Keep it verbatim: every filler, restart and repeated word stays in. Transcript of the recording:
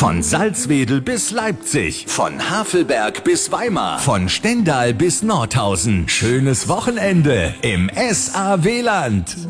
Von Salzwedel bis Leipzig, von Havelberg bis Weimar, von Stendal bis Nordhausen. Schönes Wochenende im S A W-Land.